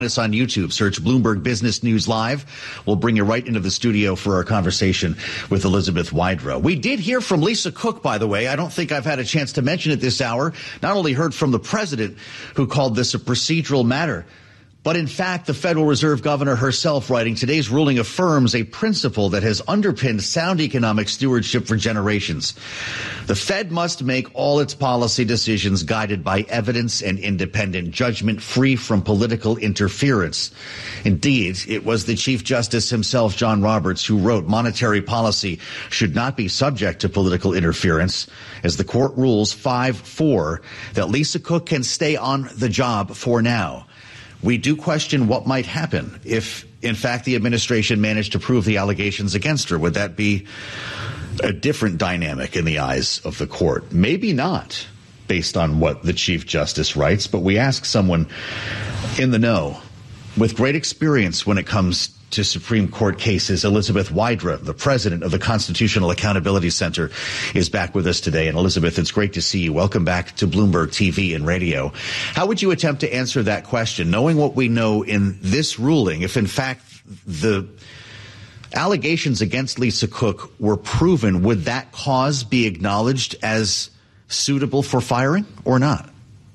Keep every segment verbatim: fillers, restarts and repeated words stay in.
us on YouTube. Search Bloomberg Business News Live. We'll bring you right into the studio for our conversation with Elizabeth Wydra. We did hear from Lisa Cook, by the way. I don't think I've had a chance to mention it this hour. Not only heard from the president, who called this a procedural matter, but in fact, the Federal Reserve Governor herself, writing, today's ruling affirms a principle that has underpinned sound economic stewardship for generations. The Fed must make all its policy decisions guided by evidence and independent judgment, free from political interference. Indeed, it was the Chief Justice himself, John Roberts, who wrote monetary policy should not be subject to political interference, as the court rules five four that Lisa Cook can stay on the job for now. We do question what might happen if, in fact, the administration managed to prove the allegations against her. Would that be a different dynamic in the eyes of the court? Maybe not, based on what the Chief Justice writes, but we ask someone in the know with great experience when it comes to Supreme Court cases. Elizabeth Wydra, the president of the Constitutional Accountability Center, is back with us today. And Elizabeth, it's great to see you. Welcome back to Bloomberg T V and radio. How would you attempt to answer that question, knowing what we know in this ruling, if in fact the allegations against Lisa Cook were proven, would that cause be acknowledged as suitable for firing or not?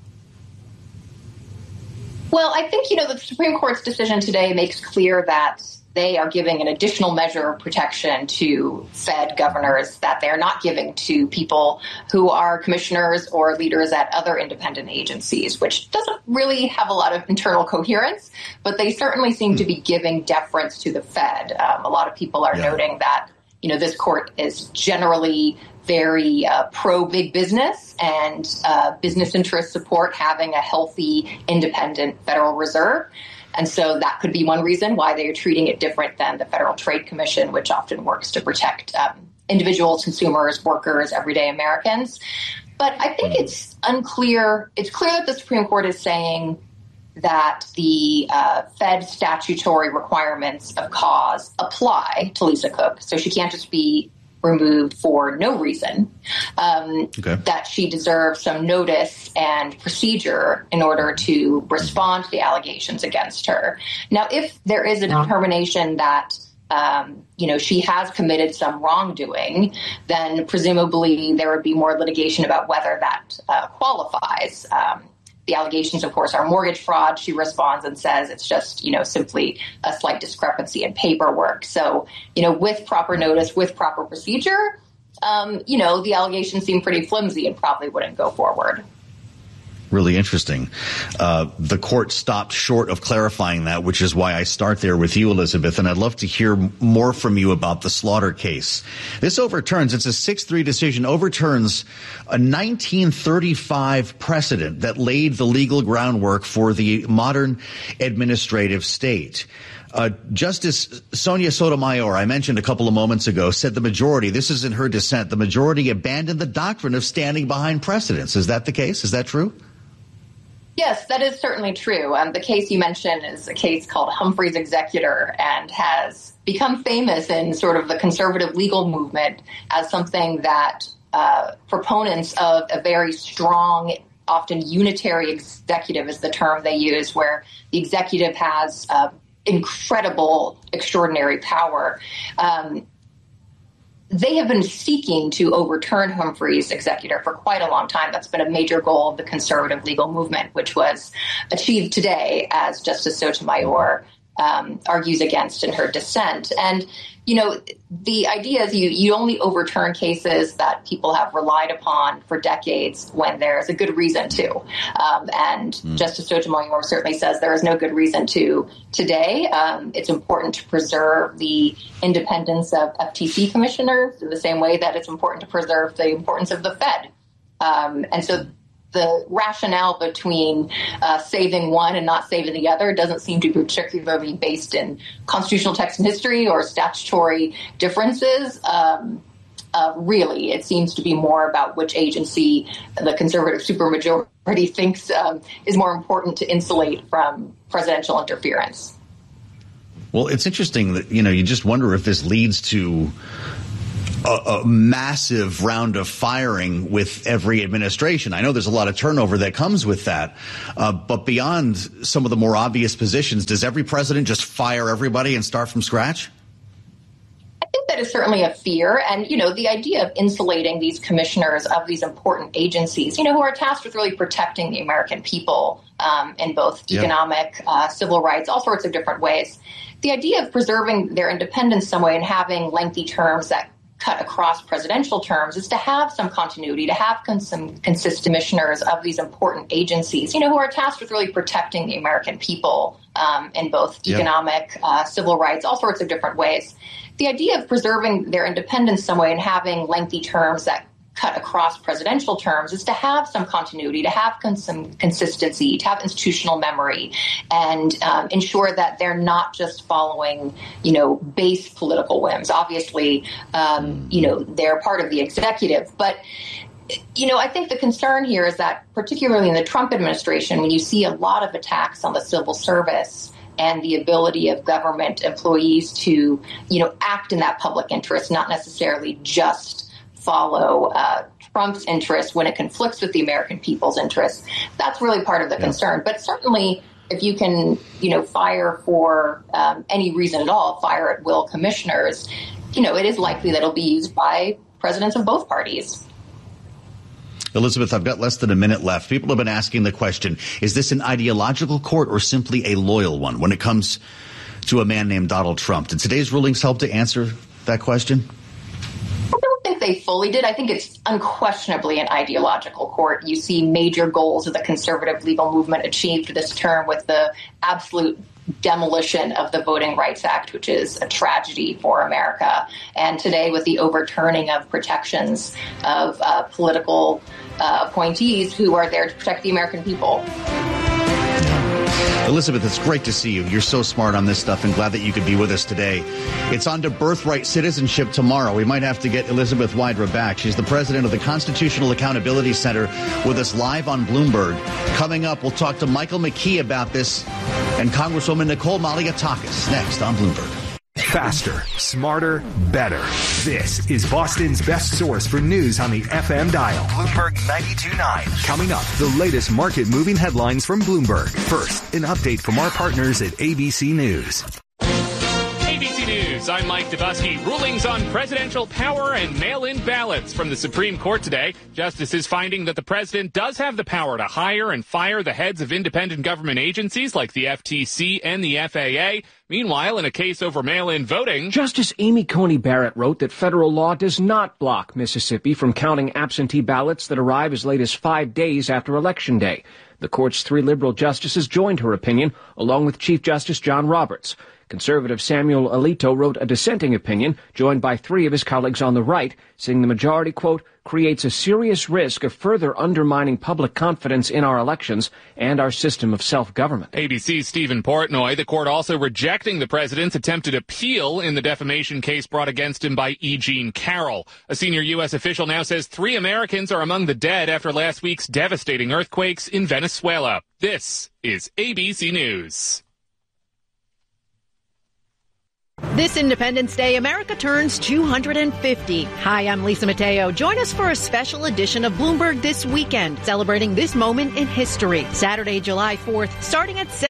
Well, I think, you know, the Supreme Court's decision today makes clear that they are giving an additional measure of protection to Fed governors that they're not giving to people who are commissioners or leaders at other independent agencies, which doesn't really have a lot of internal coherence, but they certainly seem to be giving deference to the Fed. Um, a lot of people are yeah. noting that, you know, this court is generally very uh, pro-big business and uh, business interests support having a healthy, independent Federal Reserve. And so that could be one reason why they are treating it different than the Federal Trade Commission, which often works to protect um, individuals, consumers, workers, everyday Americans. But I think it's unclear. It's clear that the Supreme Court is saying that the uh, Fed statutory requirements of cause apply to Lisa Cook. So she can't just be removed for no reason, um, okay. that she deserves some notice and procedure in order to respond to the allegations against her. Now, if there is a determination that, um, you know, she has committed some wrongdoing, then presumably there would be more litigation about whether that uh, qualifies. Um, The allegations, of course, are mortgage fraud. She responds and says it's just, you know, simply a slight discrepancy in paperwork. So, you know, with proper notice, with proper procedure, um, you know, the allegations seem pretty flimsy and probably wouldn't go forward. Really interesting. Uh, the court stopped short of clarifying that, which is why I start there with you, Elizabeth. And I'd love to hear more from you about the Slaughter case. This overturns, it's a six three decision, overturns a nineteen thirty-five precedent that laid the legal groundwork for the modern administrative state. Uh, Justice Sonia Sotomayor, I mentioned a couple of moments ago, said the majority, this is in her dissent, the majority abandoned the doctrine of standing behind precedents. Is that the case? Is that true? Yes, that is certainly true. Um, the case you mentioned is a case called Humphrey's Executor and has become famous in sort of the conservative legal movement as something that uh, proponents of a very strong, often unitary executive is the term they use, where the executive has uh, incredible, extraordinary power. Um, They have been seeking to overturn Humphrey's executor for quite a long time. That's been a major goal of the conservative legal movement, which was achieved today, as Justice Sotomayor um, argues against in her dissent. And, you know, the idea is you, you only overturn cases that people have relied upon for decades when there's a good reason to. Um, and mm. Justice Sotomayor certainly says there is no good reason to today. Um, it's important to preserve the independence of F T C commissioners in the same way that it's important to preserve the importance of the Fed. Um, and so the rationale between uh, saving one and not saving the other doesn't seem to be particularly based in constitutional text and history or statutory differences. Um, uh, really, it seems to be more about which agency the conservative supermajority thinks um, is more important to insulate from presidential interference. Well, it's interesting that, you know, you just wonder if this leads to a, a massive round of firing with every administration. I know there's a lot of turnover that comes with that. Uh, but beyond some of the more obvious positions, does every president just fire everybody and start from scratch? I think that is certainly a fear. And, you know, the idea of insulating these commissioners of these important agencies, you know, who are tasked with really protecting the American people um, in both economic, yeah. uh, civil rights, all sorts of different ways. The idea of preserving their independence some way and having lengthy terms that cut across presidential terms is to have some continuity, to have con- some consistent commissioners of these important agencies, you know, who are tasked with really protecting the American people um, in both yeah. economic, uh, civil rights, all sorts of different ways. The idea of preserving their independence some way and having lengthy terms that cut across presidential terms is to have some continuity, to have con- some consistency, to have institutional memory, and um, ensure that they're not just following, you know, base political whims. Obviously, um, you know, they're part of the executive, but you know, I think the concern here is that particularly in the Trump administration, when you see a lot of attacks on the civil service and the ability of government employees to, you know, act in that public interest, not necessarily just follow uh, Trump's interests when it conflicts with the American people's interests. That's really part of the yeah. concern. But certainly, if you can, you know, fire for um, any reason at all, fire at will commissioners, you know, it is likely that it'll be used by presidents of both parties. Elizabeth, I've got less than a minute left. People have been asking the question, is this an ideological court or simply a loyal one when it comes to a man named Donald Trump? Did today's rulings help to answer that question? I don't think they fully did. I think it's unquestionably an ideological court. You see major goals of the conservative legal movement achieved this term with the absolute demolition of the Voting Rights Act, which is a tragedy for America. And today with the overturning of protections of uh, political uh, appointees who are there to protect the American people. Elizabeth, it's great to see you. You're so smart on this stuff and glad that you could be with us today. It's on to birthright citizenship tomorrow. We might have to get Elizabeth Wydra back. She's the president of the Constitutional Accountability Center with us live on Bloomberg. Coming up, we'll talk to Michael McKee about this and Congresswoman Nicole Malliotakis next on Bloomberg. Faster, smarter, better. This is Boston's best source for news on the F M dial. Bloomberg ninety-two point nine. Coming up, the latest market-moving headlines from Bloomberg. First, an update from our partners at A B C News. A B C News, I'm Mike Dubusky. Rulings on presidential power and mail-in ballots from the Supreme Court today. Justices finding that the president does have the power to hire and fire the heads of independent government agencies like the F T C and the F A A. Meanwhile, in a case over mail-in voting, Justice Amy Coney Barrett wrote that federal law does not block Mississippi from counting absentee ballots that arrive as late as five days after Election Day. The court's three liberal justices joined her opinion, along with Chief Justice John Roberts. Conservative Samuel Alito wrote a dissenting opinion, joined by three of his colleagues on the right, saying the majority, quote, creates a serious risk of further undermining public confidence in our elections and our system of self-government. A B C's Stephen Portnoy, the court also rejecting the president's attempted appeal in the defamation case brought against him by E. Jean Carroll. A senior U S official now says three Americans are among the dead after last week's devastating earthquakes in Venezuela. This is A B C News. This Independence Day, America turns two hundred fifty. Hi, I'm Lisa Mateo. Join us for a special edition of Bloomberg This Weekend, celebrating this moment in history. Saturday, July fourth, starting at seven.